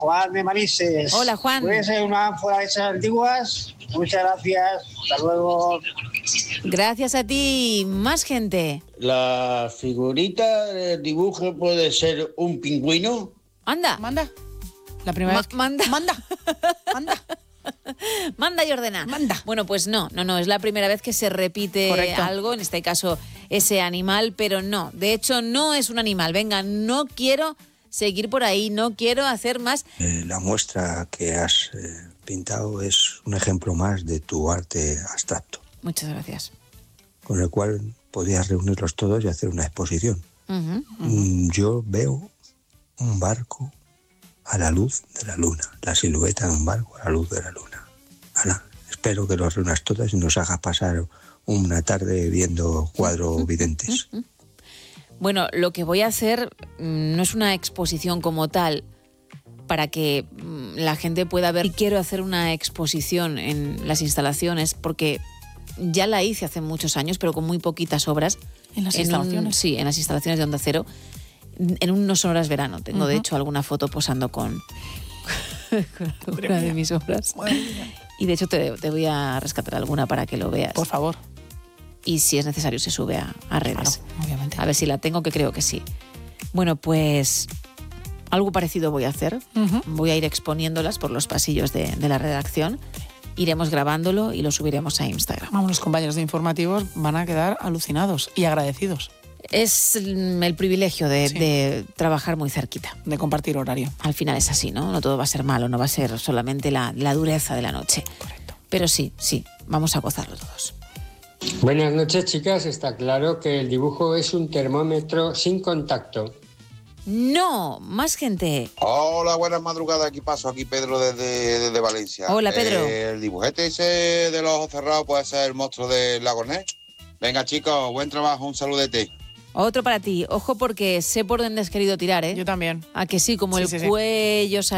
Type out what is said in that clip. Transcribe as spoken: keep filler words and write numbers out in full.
Juan de Manises. Hola, Juan. Puede ser una ánfora de esas antiguas. Muchas gracias. Hasta luego. Gracias a ti. Más gente. La figurita del dibujo puede ser un pingüino. Anda. Manda. La primera Ma- vez. que- manda. Manda. Manda. Manda y ordena. Manda. Bueno, pues no, no, no, es la primera vez que se repite Correcto. algo, en este caso ese animal, pero no, de hecho no es un animal. Venga, no quiero seguir por ahí, no quiero hacer más. Eh, la muestra que has eh, pintado es un ejemplo más de tu arte abstracto, Muchas gracias. con el cual podías reunirlos todos y hacer una exposición. Ujú. Mm, Yo veo un barco a la luz de la luna, la silueta de un barco a la luz de la luna. Ala, espero que los reúnas todas y nos hagas pasar una tarde viendo cuadros videntes. Bueno, lo que voy a hacer mm, no es una exposición como tal para que mm, la gente pueda ver. Y quiero hacer una exposición en las instalaciones porque ya la hice hace muchos años, pero con muy poquitas obras. ¿En las un- instalaciones? sí, en las instalaciones de Onda Cero, en un No Sonoras Verano. Tengo, de Ujú. hecho, alguna foto posando con, con Madre una de mía. mis obras. Madre mía. Y, de hecho, te, te voy a rescatar alguna para que lo veas. Por favor. Y, si es necesario, se sube a, a Claro, redes. obviamente. A ver si la tengo, que creo que sí. Bueno, pues algo parecido voy a hacer. Ujú. Voy a ir exponiéndolas por los pasillos de, de la redacción. Iremos grabándolo y lo subiremos a Instagram. Vamos, los compañeros de informativos van a quedar alucinados y agradecidos Es mm, el privilegio de, Sí. de trabajar muy cerquita. de compartir horario. Al final es así, ¿no? No todo va a ser malo, no va a ser solamente la, la dureza de la noche. Correcto. Pero sí, sí, vamos a gozarlo todos. Buenas noches, chicas. Está claro que el dibujo es un termómetro sin contacto. No, más gente. Hola, buenas madrugadas. Aquí paso, aquí Pedro desde, desde Valencia. Hola, Pedro. Eh, el dibujete ese de los ojos cerrados puede ser el monstruo del lago Ness. Venga, chicos, buen trabajo, un saludete. Otro para ti. Ojo, porque sé por dónde has querido tirar, ¿eh? Yo también. A que sí, como Sí, el sí, sí. cuello